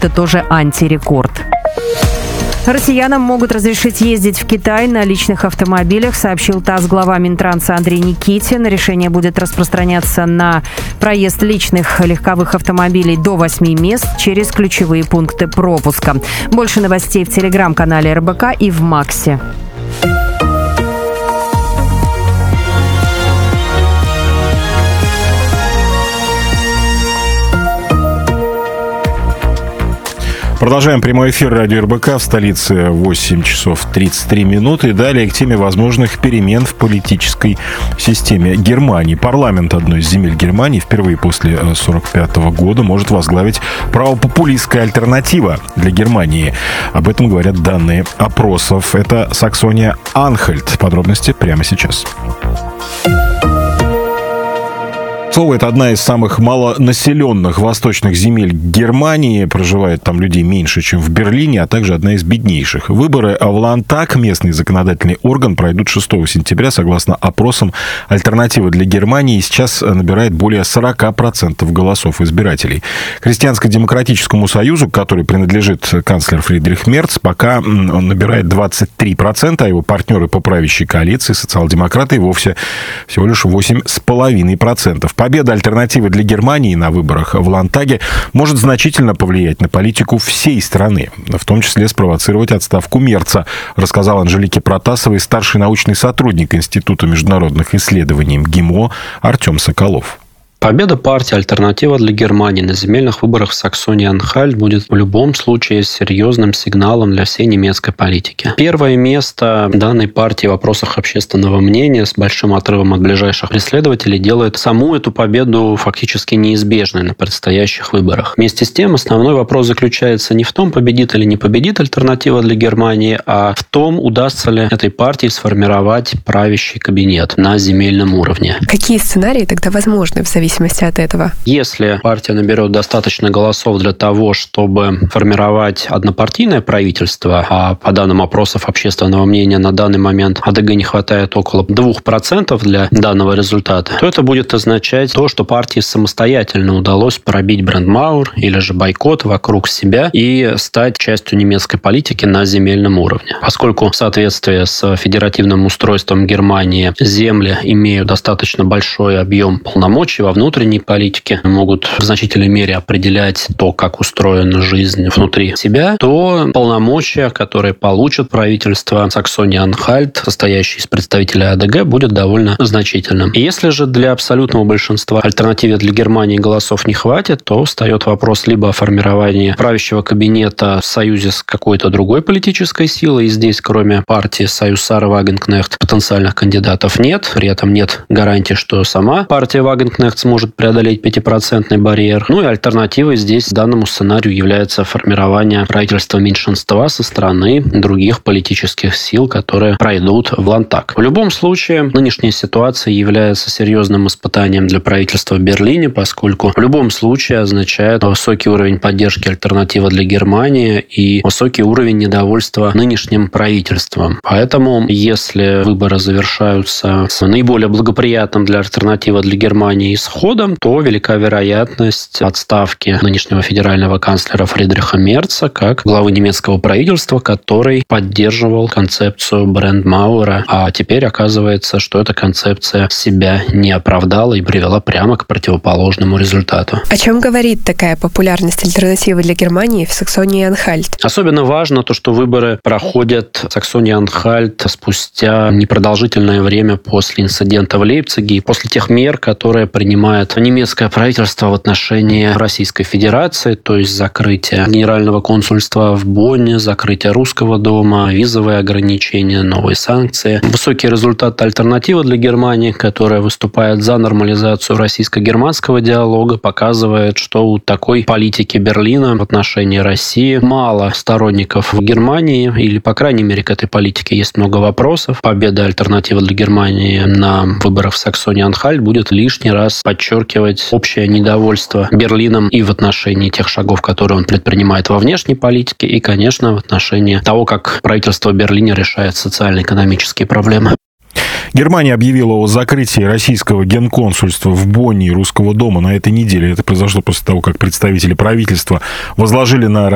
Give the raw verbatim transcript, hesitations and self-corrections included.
это тоже антирекорд. Россиянам могут разрешить ездить в Китай на личных автомобилях, сообщил ТАСС глава Минтранса Андрей Никитин. Решение будет распространяться на проезд личных легковых автомобилей до восьми мест через ключевые пункты пропуска. Больше новостей в телеграм-канале эр бэ ка и в Максе. Продолжаем прямой эфир радио эр бэ ка в столице восемь часов тридцать три минуты. И далее к теме возможных перемен в политической системе Германии. Парламент одной из земель Германии впервые после сорок пятого года может возглавить правопопулистская альтернатива для Германии. Об этом говорят данные опросов. Это Саксония-Анхальт. Подробности прямо сейчас. Слово, это одна из самых малонаселенных восточных земель Германии. Проживает там людей меньше, чем в Берлине, а также одна из беднейших. Выборы в Ландтаг, местный законодательный орган, пройдут шестого сентября. Согласно опросам, альтернатива для Германии сейчас набирает более сорок процентов голосов избирателей. Христианско-демократическому союзу, который принадлежит канцлер Фридрих Мерц, пока он набирает двадцать три процента, а его партнеры по правящей коалиции, социал-демократы, и вовсе всего лишь восемь целых пять десятых процента. Победа альтернативы для Германии на выборах в Ландтаге может значительно повлиять на политику всей страны, в том числе спровоцировать отставку Мерца, рассказал Анжелике Протасовой старший научный сотрудник Института международных исследований эм гэ эм о Артем Соколов. Победа партии «Альтернатива для Германии» на земельных выборах в Саксонии-Анхальт будет в любом случае серьезным сигналом для всей немецкой политики. Первое место данной партии в вопросах общественного мнения с большим отрывом от ближайших преследователей делает саму эту победу фактически неизбежной на предстоящих выборах. Вместе с тем, основной вопрос заключается не в том, победит или не победит «Альтернатива для Германии», а в том, удастся ли этой партии сформировать правящий кабинет на земельном уровне. Какие сценарии тогда возможны в зависимости В зависимости от этого? Если партия наберет достаточно голосов для того, чтобы формировать однопартийное правительство, а по данным опросов общественного мнения на данный момент а дэ гэ не хватает около двух процентов для данного результата, то это будет означать то, что партии самостоятельно удалось пробить брандмаур или же бойкот вокруг себя и стать частью немецкой политики на земельном уровне. Поскольку в соответствии с федеративным устройством Германии земли имеют достаточно большой объем полномочий во внутренней политике, могут в значительной мере определять то, как устроена жизнь внутри себя, то полномочия, которые получат правительство Саксонии-Анхальт, состоящее из представителей а дэ гэ, будет довольно значительным. И если же для абсолютного большинства альтернативе для Германии голосов не хватит, то встает вопрос либо о формировании правящего кабинета в союзе с какой-то другой политической силой, и здесь, кроме партии Союз Сары Вагенкнехт, потенциальных кандидатов нет, при этом нет гарантии, что сама партия Вагенкнехт сможет преодолеть пятипроцентный барьер. Ну и альтернативой здесь данному сценарию является формирование правительства меньшинства со стороны других политических сил, которые пройдут в Ландтаг. В любом случае, нынешняя ситуация является серьезным испытанием для правительства в Берлине, поскольку в любом случае означает высокий уровень поддержки альтернативы для Германии и высокий уровень недовольства нынешним правительством. Поэтому, если выборы завершаются с наиболее благоприятным для альтернативы для Германии исходом, то велика вероятность отставки нынешнего федерального канцлера Фридриха Мерца как главы немецкого правительства, который поддерживал концепцию брандмаура, а теперь оказывается, что эта концепция себя не оправдала и привела прямо к противоположному результату. О чем говорит такая популярность альтернативы для Германии в Саксонии-Анхальт? Особенно важно то, что выборы проходят в Саксонии-Анхальт спустя непродолжительное время после инцидента в Лейпциге и после тех мер, которые принимает немецкое правительство в отношении Российской Федерации, то есть закрытие генерального консульства в Бонне, закрытие Русского дома, визовые ограничения, новые санкции. Высокий результат альтернативы для Германии, которая выступает за нормализацию российско-германского диалога, показывает, что у такой политики Берлина в отношении России мало сторонников в Германии, или, по крайней мере, к этой политике есть много вопросов. Победа альтернативы для Германии на выборах в Саксонии-Анхальт будет лишний раз подчеркивать общее недовольство Берлином и в отношении тех шагов, которые он предпринимает во внешней политике, и, конечно, в отношении того, как правительство Берлина решает социально-экономические проблемы. Германия объявила о закрытии российского генконсульства в Бонне и Русского дома на этой неделе. Это произошло после того, как представители правительства возложили на